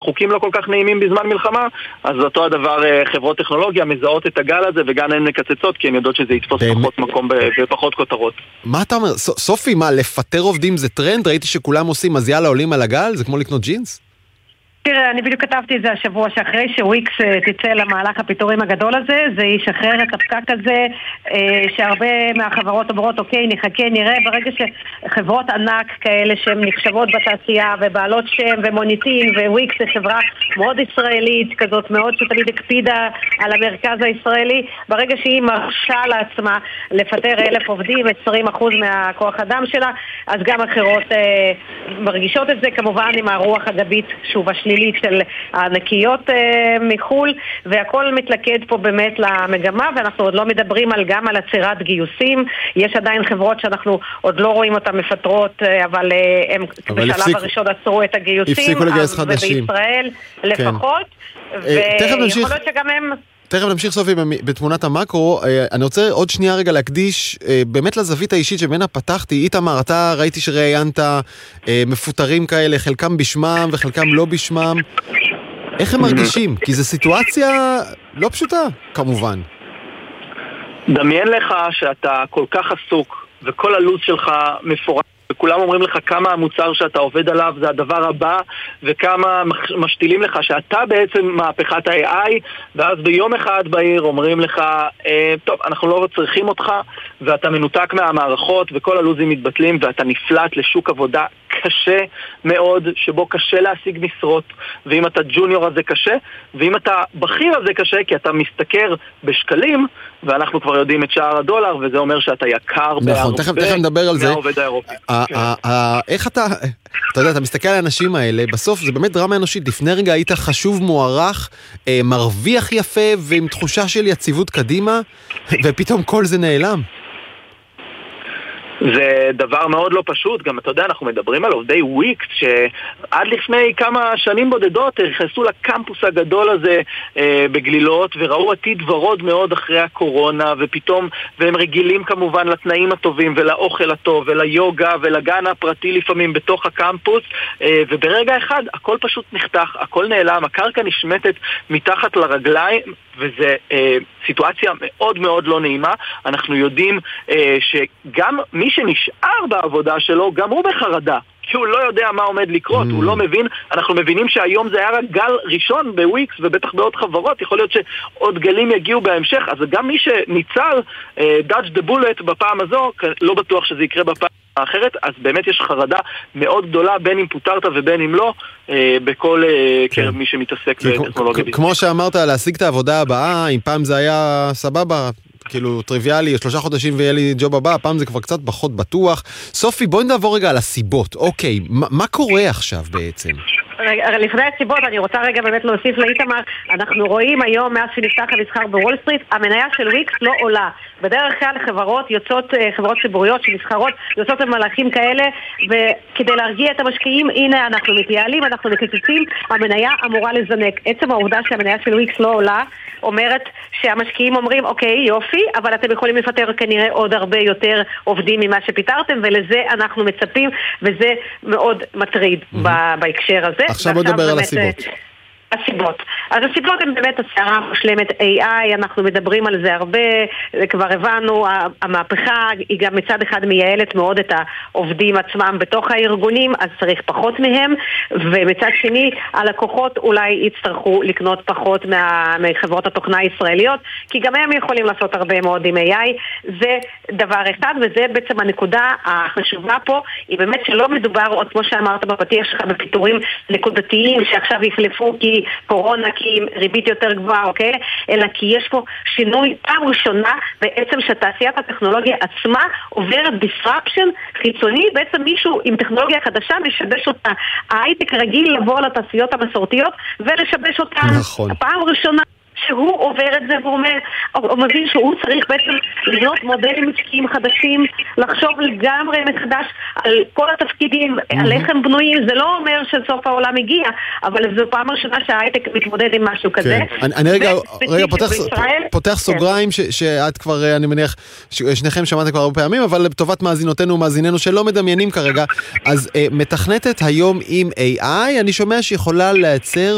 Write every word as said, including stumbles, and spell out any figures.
חוקים לא כל כך נעימים בזמן מלחמה, אז אותו הדבר חברות טכנולוגיה מזהות את הגל הזה, וגם הן מקצצות, כי הן יודעות שזה יתפוס פחות מקום ופחות כותרות. מה אתה אומר? סופי, מה, לפטר עובדים זה טרנד? ראיתי שכולם עושים, אז יאללה עולים על הגל? זה כמו לקנות ג'ינס? תראה, אני בדיוק כתבתי את זה השבוע, שאחרי שוויקס תצא למהלך הפיטורים הגדול הזה, זה ישחרר את הפקק הזה, שהרבה מהחברות אומרות, אוקיי, נחכה, נראה, ברגע שחברות ענק כאלה שהן נחשבות בתעשייה, ובעלות שם ומוניטין, וויקס זה חברה מאוד ישראלית, כזאת מאוד שתמיד הקפידה על המרכז הישראלי, ברגע שהיא מרשה לעצמה לפטר אלף עובדים, עשרים אחוז מהכוח אדם שלה, אז גם אחרות אה, מרגישות את זה, כמובן עם הרוח הגבית שוב השלילי, של הענקיות אה, מחול, והכל מתלכד פה באמת למגמה, ואנחנו עוד לא מדברים על, גם על עצירת גיוסים. יש עדיין חברות שאנחנו עוד לא רואים אותן מפטרות, אה, אבל אה, הם בשלב הפסיק, הראשון עצרו את הגיוסים. הפסיקו לגייס חדשים. ובישראל לפחות. כן. ויכול להיות שגם הם... תכף נמשיך סופי בתמונת המקרו. אני רוצה עוד שנייה רגע להקדיש באמת לזווית האישית שמנה פתחתי. איתמר, אתה ראיתי שראיינת מפוטרים כאלה, חלקם בשמם וחלקם לא בשמם. איך הם מרגישים? כי זו סיטואציה לא פשוטה, כמובן. דמיין לך שאתה כל כך עסוק וכל הלו"ז שלך מפורט, וכולם אומרים לך כמה המוצר שאתה עובד עליו זה הדבר הבא, וכמה משתילים לך שאתה בעצם מהפכת ה-איי איי, ואז ביום אחד בעיר אומרים לך, אה, טוב, אנחנו לא צריכים אותך, ואתה מנותק מהמערכות, וכל הלוזים מתבטלים, ואתה נפלט לשוק עבודה קשה מאוד, שבו קשה להשיג משרות, ואם אתה ג'וניור אז זה קשה, ואם אתה בכיר אז זה קשה, כי אתה מסתכר בשקלים, ואנחנו כבר יודעים את שער הדולר, וזה אומר שאתה יקר נכון, תכף נדבר על זה. מהעובד האירופי. איך אתה, אתה יודע, אתה מסתכל על האנשים האלה, בסוף זה באמת דרמה אנושית, לפני רגע היית חשוב, מוערך, מרוויח יפה, ועם תחושה של יציבות קדימה, ופתאום כל זה נעלם. זה דבר מאוד לא פשוט, גם אתה יודע, אנחנו מדברים על עובדי וויקס שעד לפני כמה שנים בודדות נכנסו לקמפוס הגדול הזה אה, בגלילות וראו עתיד ורוד מאוד אחרי הקורונה, ופתאום, והם רגילים כמובן לתנאים הטובים ולאוכל הטוב וליוגה ולגן הפרטי לפעמים בתוך הקמפוס, אה, וברגע אחד הכל פשוט נחתך, הכל נעלם, הקרקע נשמטת מתחת לרגליים, וזה אה, סיטואציה מאוד מאוד לא נעימה. אנחנו יודעים אה, שגם מי שנשאר בעבודה שלו, גם הוא בחרדה, כי הוא לא יודע מה עומד לקרות, mm. הוא לא מבין. אנחנו מבינים שהיום זה היה רק גל ראשון בוויקס, ובטח בעוד חברות, יכול להיות שעוד גלים יגיעו בהמשך, אז גם מי שניצל אה, dodge the bullet בפעם הזו, לא בטוח שזה יקרה בפעם האחרת, אז באמת יש חרדה מאוד גדולה, בין אם פוטרת ובין אם לא, אה, בכל אה, כן. קרב מי שמתעסק בטכנולוגיה. כמו שאמרת, להשיג את העבודה הבאה, אם פעם זה היה סבבה, כאילו טריוויאלי, שלושה חודשים ויהיה לי ג'וב הבא, הפעם זה כבר קצת פחות בטוח. סופי, בואי נדבר רגע על הסיבות. אוקיי, מה, מה קורה עכשיו בעצם? לפני הסיבות, אני רוצה רגע באמת להוסיף לאיתמר, אנחנו רואים היום, מאז שנפתח המסחר בוול סטריט, המניה של וויקס לא עולה. בדרך כלל חברות יוצאות, חברות ציבוריות שמסחרות, יוצאות למהלכים כאלה, וכדי להרגיע את המשקיעים, הנה אנחנו מתייעלים, אנחנו מקצצים, המניה אמורה לזנק. עצם העובדה שהמניה של וויקס לא עולה, אומרת שהמשקיעים אומרים, אוקיי, יופי, אבל אתם יכולים לפטר כנראה עוד הרבה יותר עובדים ממה שפיטרתם, ולזה אנחנו מצפים, וזה מאוד מטריד בהקשר הזה. עכשיו בוא נדבר על הסיבות. הסיבות. אז הסיבות הן באמת הסערה המושלמת איי איי, אנחנו מדברים על זה הרבה, כבר הבנו, המהפכה היא גם מצד אחד מייעלת מאוד את העובדים עצמם בתוך הארגונים, אז צריך פחות מהם, ומצד שני, הלקוחות אולי יצטרכו לקנות פחות מחברות התוכנה הישראליות, כי גם הם יכולים לעשות הרבה מאוד עם איי איי, זה דבר אחד, וזה בעצם הנקודה החשובה פה, היא באמת שלא מדובר, עוד כמו שאמרת בפתיח שלך, בפיטורים נקודתיים שעכשיו יחלפו כי קורונה, כי ריבית יותר גבוהה, אוקיי? אלא כי יש פה שינוי פעם ראשונה בעצם שתעשיית הטכנולוגיה עצמה עוברת disruption חיצוני, בעצם מישהו עם טכנולוגיה חדשה משבש אותה. ההייטק רגיל לבוא לתעשיות המסורתיות ולשבש אותה. נכון. פעם ראשונה שהוא עובר את זה והוא אומר, הוא מבין שהוא צריך בעצם להיות מודלים משקיעים חדשים, לחשוב לגמרי מחדש על כל התפקידים, על איך הם בנויים. זה לא אומר שסוף העולם הגיע, אבל זו פעם ראשונה שההייטק מתמודד עם משהו כזה. אני רגע פותח סוגריים שאת כבר, אני מניח, שניכם שמעתם כבר הרבה פעמים, אבל לטובת מאזינותינו ומאזיננו שלא מדמיינים כרגע, אז מתכנתת היום עם איי איי, אני שומע שיכולה לייצר